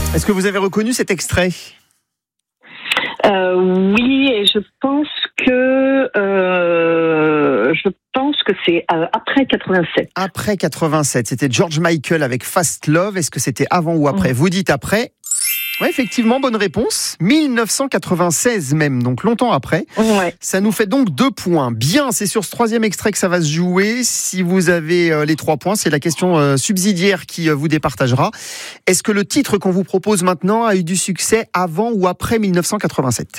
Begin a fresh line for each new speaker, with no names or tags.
Est-ce que vous avez reconnu cet extrait ?
Oui, et je pense que c'est après 87.
Après 87, c'était George Michael avec Fast Love. Est-ce que c'était avant ou après ? Vous dites après. Oui, effectivement, bonne réponse. 1996 même, donc longtemps après.
Ouais.
Ça nous fait donc 2 points. Bien, c'est sur ce 3e extrait que ça va se jouer. Si vous avez les 3 points, c'est la question subsidiaire qui vous départagera. Est-ce que le titre qu'on vous propose maintenant a eu du succès avant ou après 1987 ?